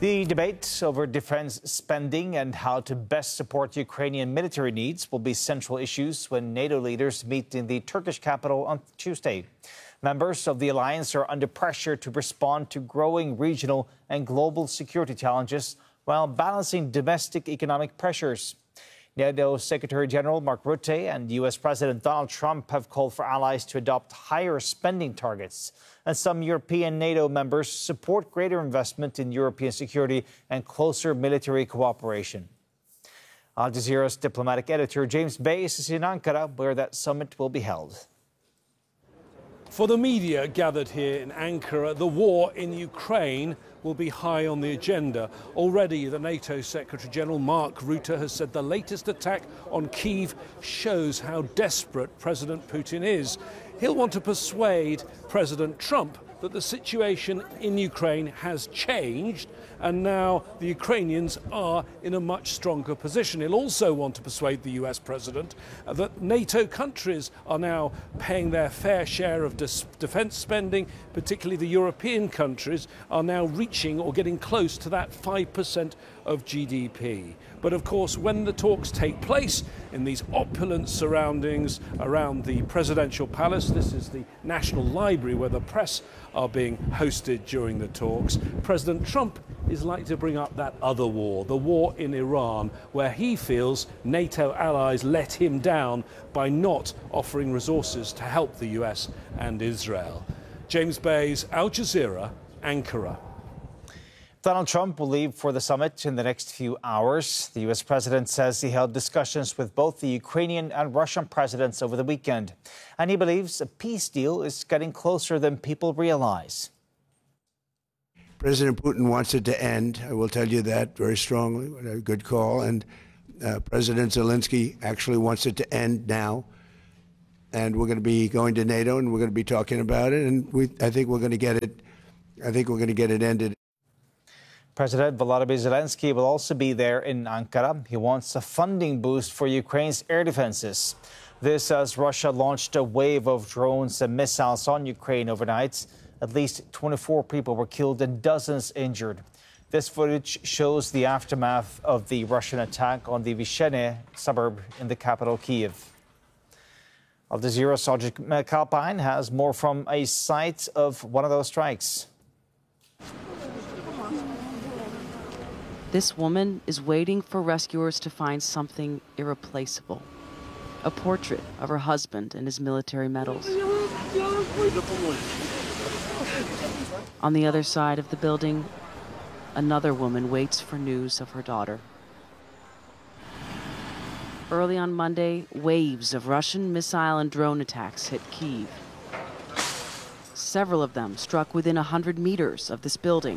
The debate over defense spending and how to best support Ukrainian military needs will be central issues when NATO leaders meet in the Turkish capital on Tuesday. Members of the alliance are under pressure to respond to growing regional and global security challenges while balancing domestic economic pressures. NATO Secretary General Mark Rutte and U.S. President Donald Trump have called for allies to adopt higher spending targets. And some European NATO members support greater investment in European security and closer military cooperation. Al Jazeera's diplomatic editor James Bays is in Ankara, where that summit will be held. For the media gathered here in Ankara, the war in Ukraine will be high on the agenda. Already, the NATO Secretary General Mark Rutte has said the latest attack on Kyiv shows how desperate President Putin is. He'll want to persuade President Trump that the situation in Ukraine has changed and now the Ukrainians are in a much stronger position. He'll also want to persuade the US president that NATO countries are now paying their fair share of defense spending, particularly the European countries are now reaching or getting close to that 5% of GDP. But of course, when the talks take place in these opulent surroundings around the presidential palace, this is the National Library where the press are being hosted during the talks, President Trump is likely to bring up that other war, the war in Iran, where he feels NATO allies let him down by not offering resources to help the US and Israel. James Bays, Al Jazeera, Ankara. Donald Trump will leave for the summit in the next few hours. The U.S. president says he held discussions with both the Ukrainian and Russian presidents over the weekend. And he believes a peace deal is getting closer than people realize. President Putin wants it to end. I will tell you that very strongly. What a good call. And President Zelensky actually wants it to end now. And we're going to be going to NATO and we're going to be talking about it. And I think we're going to get it. I think we're going to get it ended. President Volodymyr Zelensky will also be there in Ankara. He wants a funding boost for Ukraine's air defenses. This as Russia launched a wave of drones and missiles on Ukraine overnight. At least 24 people were killed and dozens injured. This footage shows the aftermath of the Russian attack on the Vyshene suburb in the capital, Kyiv. Al Jazeera's Audrey McAlpine has more from a site of one of those strikes. This woman is waiting for rescuers to find something irreplaceable. A portrait of her husband and his military medals. On the other side of the building, another woman waits for news of her daughter. Early on Monday, waves of Russian missile and drone attacks hit Kyiv. Several of them struck within 100 meters of this building.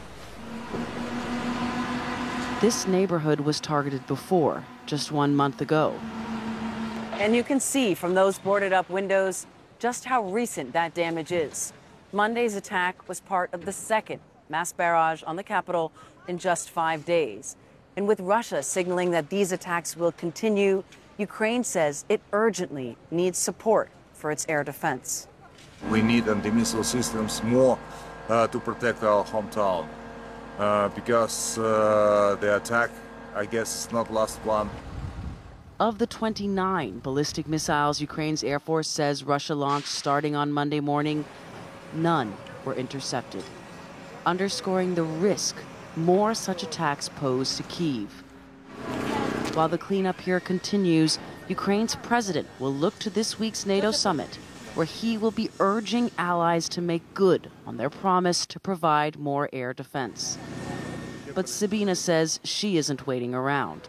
This neighborhood was targeted before, just 1 month ago. And you can see from those boarded up windows just how recent that damage is. Monday's attack was part of the second mass barrage on the capital in just 5 days. And with Russia signaling that these attacks will continue, Ukraine says it urgently needs support for its air defense. We need anti-missile systems more to protect our hometown. Because the attack, I guess, is not last one. Of the 29 ballistic missiles Ukraine's Air Force says Russia launched starting on Monday morning, none were intercepted, underscoring the risk more such attacks pose to Kyiv. While the cleanup here continues, Ukraine's president will look to this week's NATO summit, where he will be urging allies to make good on their promise to provide more air defense. But Sabina says she isn't waiting around.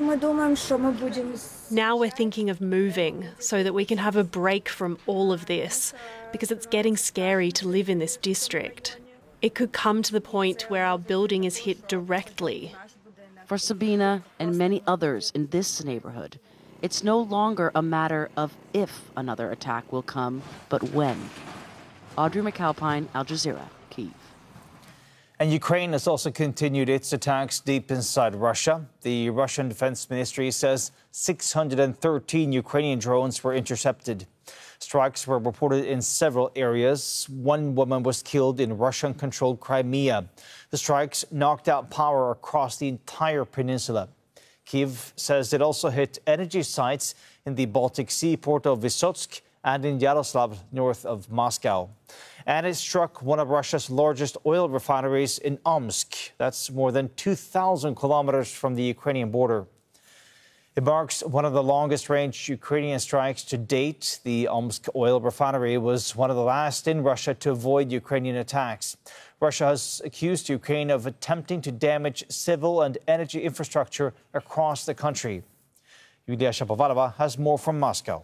Now we're thinking of moving so that we can have a break from all of this, because it's getting scary to live in this district. It could come to the point where our building is hit directly. For Sabina and many others in this neighborhood, it's no longer a matter of if another attack will come, but when. Audrey McAlpine, Al Jazeera, Kyiv. And Ukraine has also continued its attacks deep inside Russia. The Russian Defense Ministry says 613 Ukrainian drones were intercepted. Strikes were reported in several areas. One woman was killed in Russian-controlled Crimea. The strikes knocked out power across the entire peninsula. Kyiv says it also hit energy sites in the Baltic Sea port of Vysotsk and in Yaroslav, north of Moscow. And it struck one of Russia's largest oil refineries in Omsk. That's more than 2,000 kilometers from the Ukrainian border. It marks one of the longest-range Ukrainian strikes to date. The Omsk oil refinery was one of the last in Russia to avoid Ukrainian attacks. Russia has accused Ukraine of attempting to damage civil and energy infrastructure across the country. Yulia Shapovalova has more from Moscow.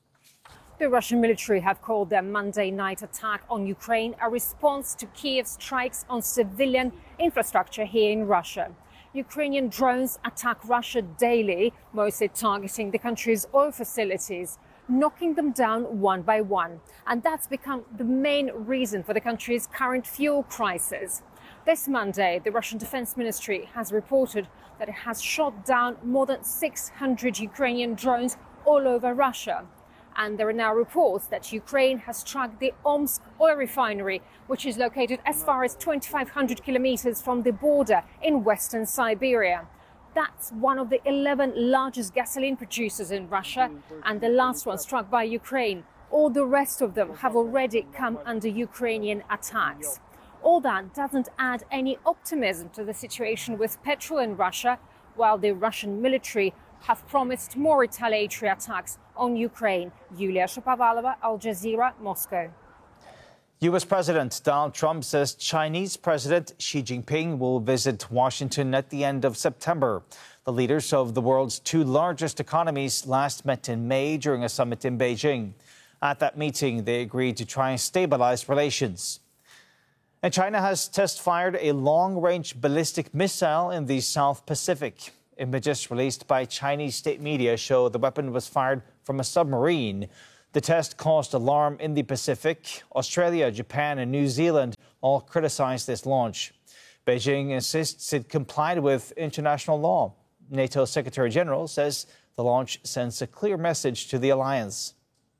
The Russian military have called their Monday night attack on Ukraine a response to Kyiv's strikes on civilian infrastructure here in Russia. Ukrainian drones attack Russia daily, mostly targeting the country's oil facilities, knocking them down one by one. And that's become the main reason for the country's current fuel crisis. This Monday, the Russian Defense Ministry has reported that it has shot down more than 600 Ukrainian drones all over Russia. And there are now reports that Ukraine has struck the Omsk oil refinery, which is located as far as 2,500 kilometers from the border in western Siberia. That's one of the 11 largest gasoline producers in Russia, and the last one struck by Ukraine. All the rest of them have already come under Ukrainian attacks. All that doesn't add any optimism to the situation with petrol in Russia, while the Russian military have promised more retaliatory attacks on Ukraine. Yulia Shapovalova, Al Jazeera, Moscow. U.S. President Donald Trump says Chinese President Xi Jinping will visit Washington at the end of September. The leaders of the world's two largest economies last met in May during a summit in Beijing. At that meeting, they agreed to try and stabilize relations. And China has test-fired a long-range ballistic missile in the South Pacific. Images released by Chinese state media show the weapon was fired from a submarine. The test caused alarm in the Pacific. Australia, Japan and New Zealand all criticized this launch. Beijing insists it complied with international law. NATO Secretary General says the launch sends a clear message to the alliance.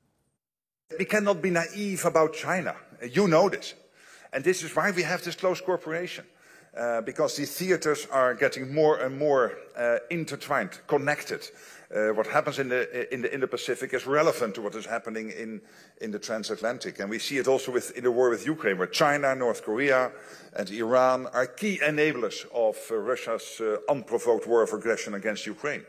We cannot be naive about China. You know this. And this is why we have this close cooperation. Because the theaters are getting more and more intertwined, connected. What happens in the Pacific is relevant to what is happening in the transatlantic. And we see it also in the war with Ukraine, where China, North Korea and Iran are key enablers of Russia's unprovoked war of aggression against Ukraine.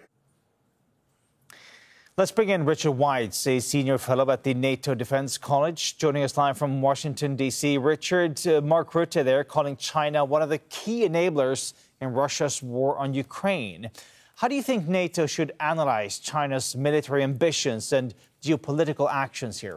Let's bring in Richard Weitz, a senior fellow at the NATO Defense College, joining us live from Washington, D.C. Richard, Mark Rutte there calling China one of the key enablers in Russia's war on Ukraine. How do you think NATO should analyze China's military ambitions and geopolitical actions here?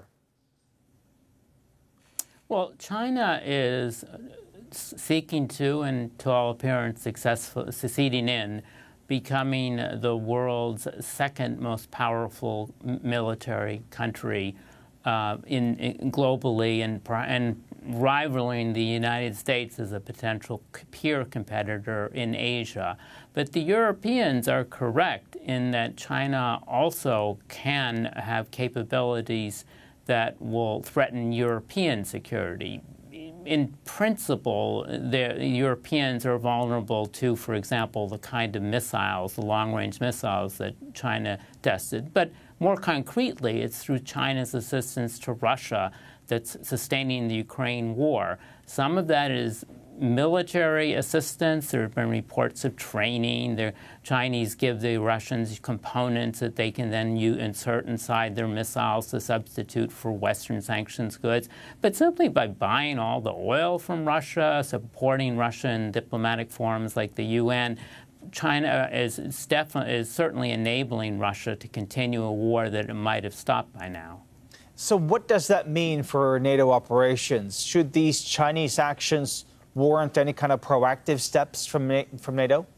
Well, China is seeking to, and to all appearance succeeding in, becoming the world's second most powerful military country globally and rivaling the United States as a potential peer competitor in Asia. But the Europeans are correct in that China also can have capabilities that will threaten European security. In principle, the Europeans are vulnerable to, for example, the kind of missiles, the long-range missiles that China tested. But more concretely, it's through China's assistance to Russia that's sustaining the Ukraine war. Some of that is military assistance. There have been reports of training. The Chinese give the Russians components that they can then insert inside their missiles to substitute for Western sanctions goods. But simply by buying all the oil from Russia, supporting Russia in diplomatic forums like the UN, China is certainly enabling Russia to continue a war that it might have stopped by now. So what does that mean for NATO operations? Should these Chinese actions warrant any kind of proactive steps from NATO?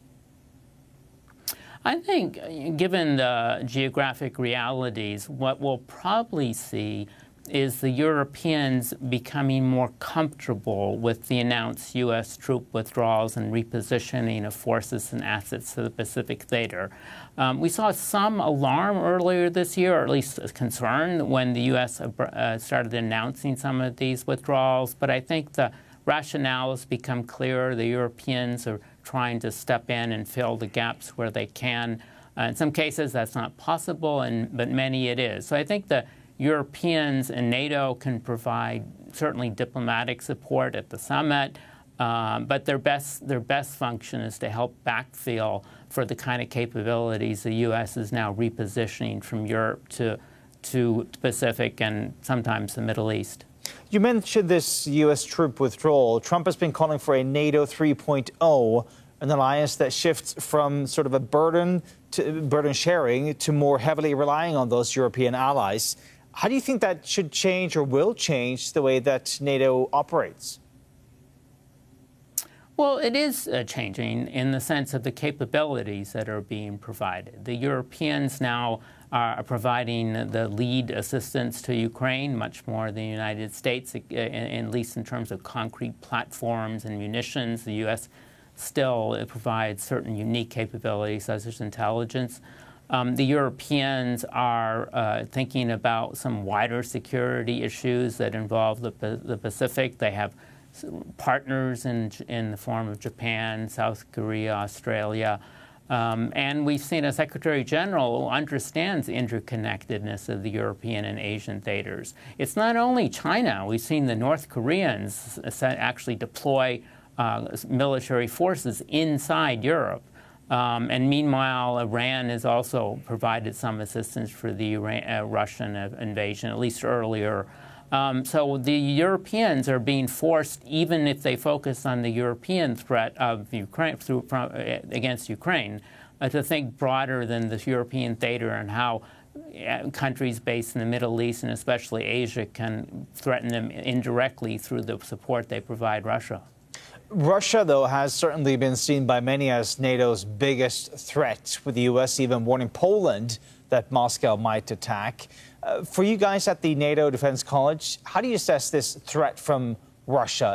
I think, given the geographic realities, what we'll probably see is the Europeans becoming more comfortable with the announced U.S. troop withdrawals and repositioning of forces and assets to the Pacific theater. We saw some alarm earlier this year, or at least concern, when the U.S. started announcing some of these withdrawals. But I think the rationale has become clearer. The Europeans are trying to step in and fill the gaps where they can. In some cases, that's not possible, but many it is. So I think the Europeans and NATO can provide certainly diplomatic support at the summit, but their best function is to help backfill for the kind of capabilities the U.S. is now repositioning from Europe to the Pacific and sometimes the Middle East. You mentioned this U.S. troop withdrawal. Trump has been calling for a NATO 3.0, an alliance that shifts from sort of a burden sharing to more heavily relying on those European allies. How do you think that should change or will change the way that NATO operates? Well, it is changing in the sense of the capabilities that are being provided. The Europeans now are providing the lead assistance to Ukraine much more than the United States, at least in terms of concrete platforms and munitions. The U.S. still provides certain unique capabilities, such as intelligence. The Europeans are thinking about some wider security issues that involve the Pacific. They have partners in the form of Japan, South Korea, Australia. And we've seen a Secretary General who understands the interconnectedness of the European and Asian theaters. It's not only China. We've seen the North Koreans actually deploy military forces inside Europe. And meanwhile, Iran has also provided some assistance for the Russian invasion, at least earlier. So the Europeans are being forced, even if they focus on the European threat of Ukraine against Ukraine, to think broader than the European theater and how countries based in the Middle East and especially Asia can threaten them indirectly through the support they provide Russia. Russia, though, has certainly been seen by many as NATO's biggest threat, with the U.S. even warning Poland that Moscow might attack. For you guys at the NATO Defense College, how do you assess this threat from Russia?